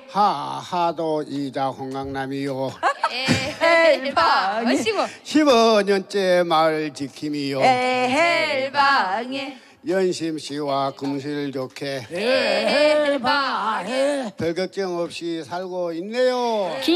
하도 이자 홍강남이요. 헬방에 어시고 15년째 마을 지킴이요. 헬방에 연심씨와 금실 좋게 헬방에 별 걱정 없이 살고 있네요.